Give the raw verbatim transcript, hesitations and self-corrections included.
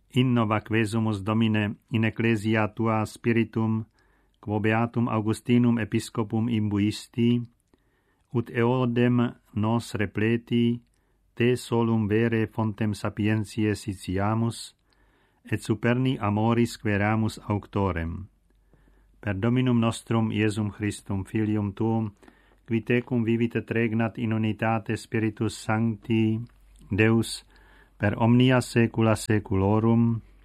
innova quesumus Domine in ecclesia tua spiritum, quo beatum Augustinum episcopum imbuisti, ut eodem nos repleti, te solum vere fontem sapientiae sitiamus, et superni amoris queramus auctorem. Per Dominum nostrum Iesum Christum, Filium tuum, qui tecum vivit et regnat in unitate Spiritus Sancti, Deus, per omnia saecula saeculorum.